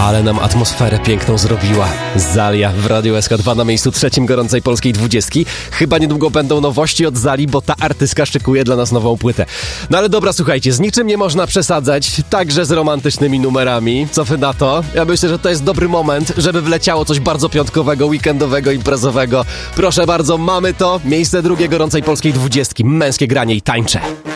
Ale nam atmosferę piękną zrobiła Zalia w Radiu SK2 na miejscu 3 gorącej polskiej 20. Chyba niedługo będą nowości od Zali, bo ta artystka szykuje dla nas nową płytę. No ale dobra, słuchajcie, z niczym nie można przesadzać, także z romantycznymi numerami. Co wy na to? Ja myślę, że to jest dobry moment, żeby wleciało coś bardzo piątkowego, weekendowego, imprezowego. Proszę bardzo, mamy to. Miejsce 2 gorącej polskiej 20. Męskie granie i tańcze.